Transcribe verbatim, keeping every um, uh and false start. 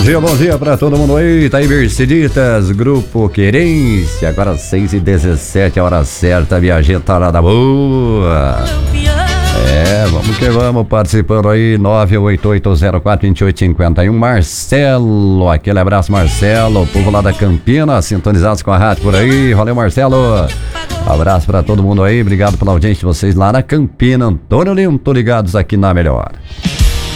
dia, bom dia pra todo mundo aí. Tá aí, Merceditas, Grupo Querência. Agora seis e dezessete, a hora certa, minha gentarada boa. É, vamos que vamos, participando aí, nove oito oito zero quatro dois oito cinco um. Marcelo, aquele abraço, Marcelo, o povo lá da Campinas, sintonizados com a rádio por aí. Valeu, Marcelo. Abraço pra todo mundo aí, obrigado pela audiência de vocês lá na Campina. Antônio Lima, tô ligados aqui na Melhor.